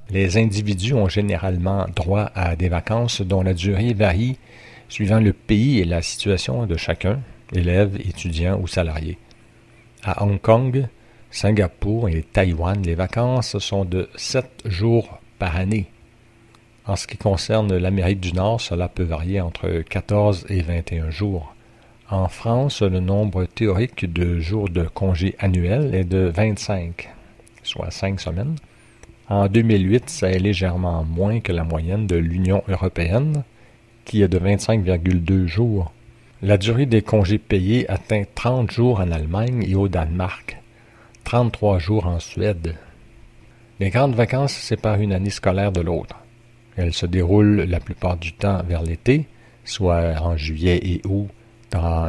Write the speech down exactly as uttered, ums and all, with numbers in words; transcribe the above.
Les individus ont généralement droit à des vacances dont la durée varie suivant le pays et la situation de chacun, élève, étudiant ou salarié. À Hong Kong, Singapour et Taïwan, les vacances sont de sept jours par année. En ce qui concerne l'Amérique du Nord, cela peut varier entre quatorze et vingt et un jours. En France, le nombre théorique de jours de congé annuel est de vingt-cinq, soit cinq semaines. En deux mille huit, ça est légèrement moins que la moyenne de l'Union européenne, qui est de vingt-cinq virgule deux jours. La durée des congés payés atteint trente jours en Allemagne et au Danemark, trente-trois jours en Suède. Les grandes vacances séparent une année scolaire de l'autre. Elles se déroulent la plupart du temps vers l'été, soit en juillet et août dans